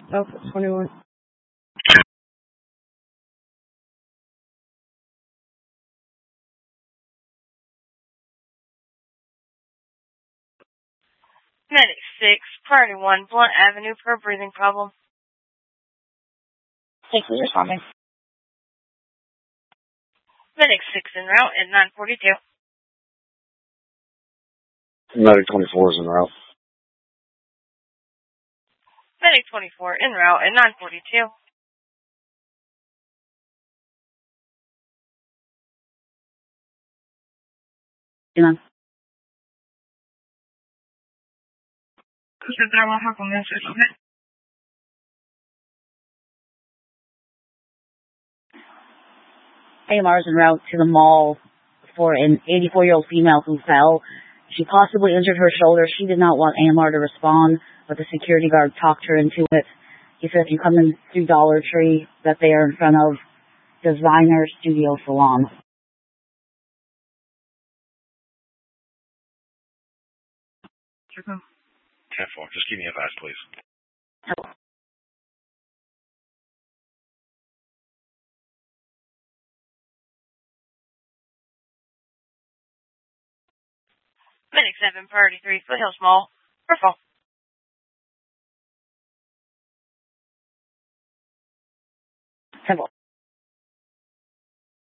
Alpha 21. Medic 6, Priority 1, Blunt Avenue for a breathing problem. 6 is responding. Medic 6 en route at 942. Medic 24 is en route. Medic 24 en route at 942. Ilan. Usted trabaja con ese sujeto. AMR is en route to the mall for an 84-year-old female who fell. She possibly injured her shoulder. She did not want AMR to respond, but the security guard talked her into it. He said if you come in through Dollar Tree, that they are in front of Designer Studio Salon. 10-4. Just keep me advised, please. Hello. Medic 7, Priority 3, Foothills Mall. Referral. Hello.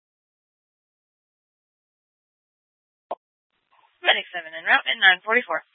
Medic 7 en route at 944.